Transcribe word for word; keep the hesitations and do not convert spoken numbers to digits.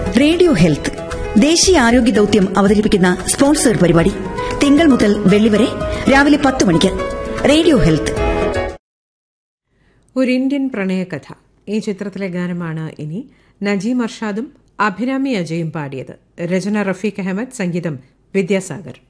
Radio health ദേശീയ ആരോഗ്യ ദൌത്യം അവതരിപ്പിക്കുന്ന സ്പോൺസർ പരിപാടി തിങ്കൾ മുതൽ വെള്ളി വരെ രാവിലെ പത്ത് മണിക്ക്. Radio health. ഒരു ഇന്ത്യൻ പ്രണയകഥ. ഈ ചിത്രത്തിലെ ഗാനമാണ് ഇനി. നജീം അർഷാദും അഭിരാമി അജയും പാടിയത്. രചന റഫീഖ് അഹമ്മദ്, സംഗീതം വിദ്യാസാഗർ.